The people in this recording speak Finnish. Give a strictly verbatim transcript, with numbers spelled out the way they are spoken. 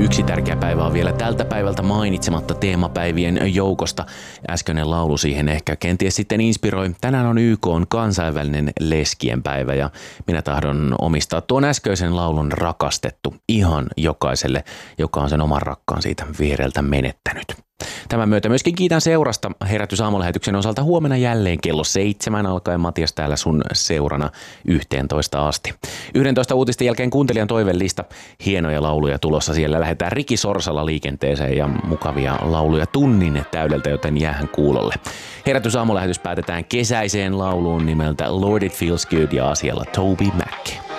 yksi tärkeä päivä on vielä tältä päivältä mainitsematta teemapäivien joukosta. Äskeinen laulu siihen ehkä kenties sitten inspiroi. Tänään on Y K:n kansainvälinen leskien päivä ja minä tahdon omistaa tuon äskeisen laulun Rakastettu ihan jokaiselle, joka on sen oman rakkaan siitä viereltä menettänyt. Tämän myötä myöskin kiitän seurasta Herätys aamulähetyksen osalta huomenna jälleen kello seitsemän alkaen. Matias täällä sun seurana yhteentoista asti. yhdentoista uutisten jälkeen kuuntelijan toivellista. Hienoja lauluja tulossa. Siellä lähdetään Riki Sorsalla liikenteeseen ja mukavia lauluja tunnin täydeltä, joten jäähän kuulolle. Herätys aamulähetys päätetään kesäiseen lauluun nimeltä Lord It Feels Good ja asialla Toby Mac.